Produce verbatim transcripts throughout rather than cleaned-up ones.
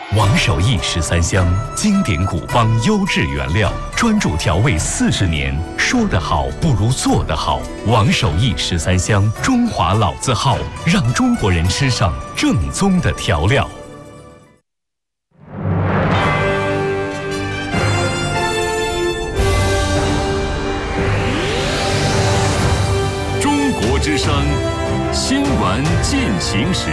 王守义十三香，经典古方优质原料，专注调味四十年，说得好不如做得好。王守义十三香，中华老字号，让中国人吃上正宗的调料。 中国之声，新闻进行时。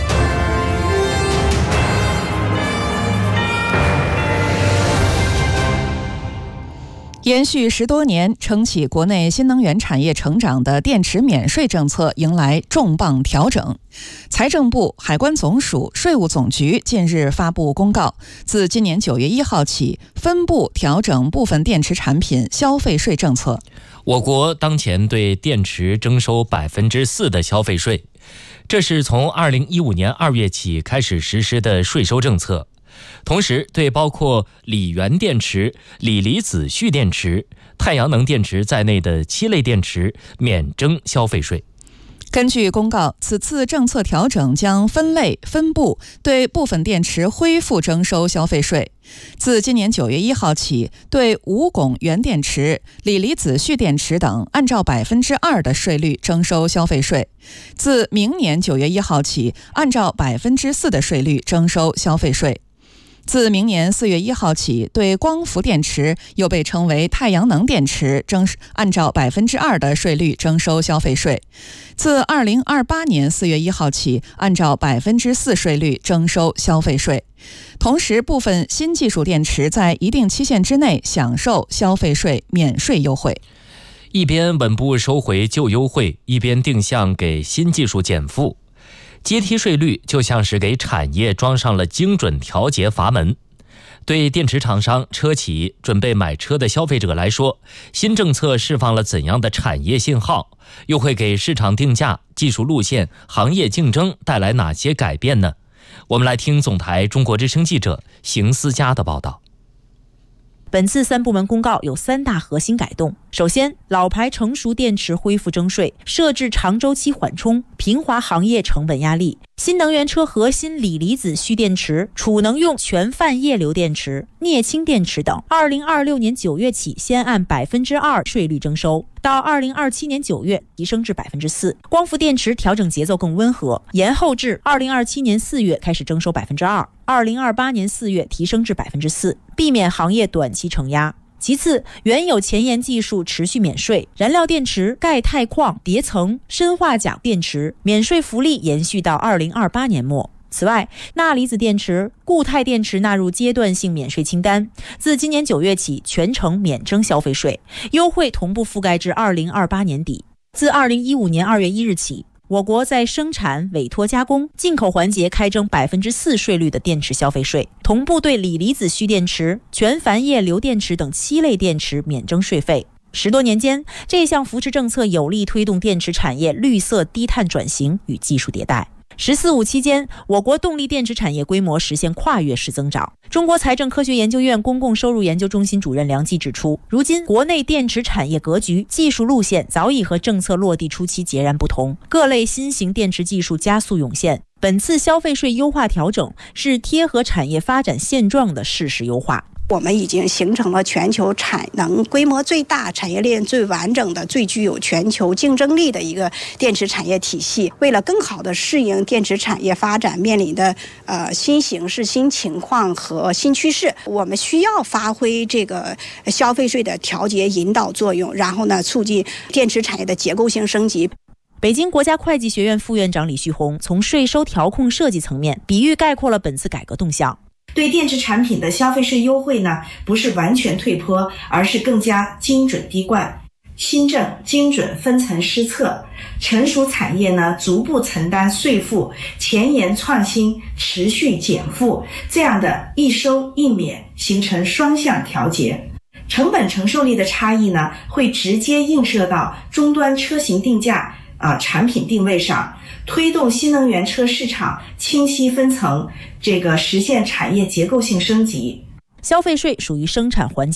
延续十多年撑起国内新能源产业成长的电池免税政策迎来重磅调整。财政部、海关总署、税务总局近日发布公告，自今年九月一号起，分步调整部分电池产品消费税政策。 我国当前对电池征收百分之四的消费税，这是从二零一五年二月起开始实施的税收政策。同时，对包括锂源电池、锂离子蓄电池、太阳能电池在内的七类电池免征消费税。 根据公告，此次政策调整将分类分步对部分电池恢复征收消费税。自今年九月一号起，对无汞原电池、锂离子蓄电池等按照百分之二的税率征收消费税；自明年九月一号起，按照百分之四的税率征收消费税。自明年四月一号起，对光伏电池又被称为太阳能电池，征按照百分之二的税率征收消费税。自二零二八年四月一号起，按照百分之四税率征收消费税。同时，部分新技术电池在一定期限之内享受消费税免税优惠。 一边稳步收回旧优惠，一边定向给新技术减负。阶梯税率就像是给产业装上了精准调节阀门。对电池厂商、车企、准备买车的消费者来说，新政策释放了怎样的产业信号？又会给市场定价、技术路线、行业竞争带来哪些改变呢？我们来听总台中国之声记者邢思佳的报道。 本次三部门公告有三大核心改动。首先，老牌成熟电池恢复征税，设置长周期缓冲，平滑行业成本压力。新能源车核心锂离子蓄电池、储能用全泛液流电池、镍氢电池等，二零二六年九月起先按百分之二税率征收，到二零二七年九月提升至百分之四。光伏电池调整节奏更温和，延后至二零二七年四月开始征收百分之二，二零二八年四月提升至百分之四，避免行业短期承压。其次，原有前沿技术持续免税，燃料电池、钙钛矿、叠层、砷化钾电池免税福利延续到二零二八年末。此外，钠离子电池、固态电池纳入阶段性免税清单，自今年九月起全程免征消费税，优惠同步覆盖至二零二八年底。自二零一五年二月一日起，我国在生产、委托加工、进口环节开征百分之四税率的电池消费税，同步对锂离子蓄电池、全钒液流电池等七类电池免征税费。十多年间，这项扶持政策有力推动电池产业绿色低碳转型与技术迭代。十四五期间，我国动力电池产业规模实现跨越式增长。中国财政科学研究院公共收入研究中心主任梁季指出，如今国内电池产业格局、技术路线早已和政策落地初期截然不同，各类新型电池技术加速涌现。本次消费税优化调整是贴合产业发展现状的适时优化。 我们已经形成了全球产能规模最大、产业链最完整的、最具有全球竞争力的一个电池产业体系。为了更好地适应电池产业发展面临的呃新形势、新情况和新趋势，我们需要发挥这个消费税的调节引导作用，然后呢，促进电池产业的结构性升级。 北京国家会计学院副院长李旭红从税收调控设计层面比喻概括了本次改革动向。 对电池产品的消费税优惠呢，不是完全退坡，而是更加精准滴灌。新政精准分层施策，成熟产业呢逐步承担税负，前沿创新持续减负，这样的一收一免形成双向调节。成本承受力的差异呢，会直接映射到终端车型定价啊、呃、产品定位上，推动新能源车市场清晰分层，这个实现产业结构性升级。 消费税属于生产环节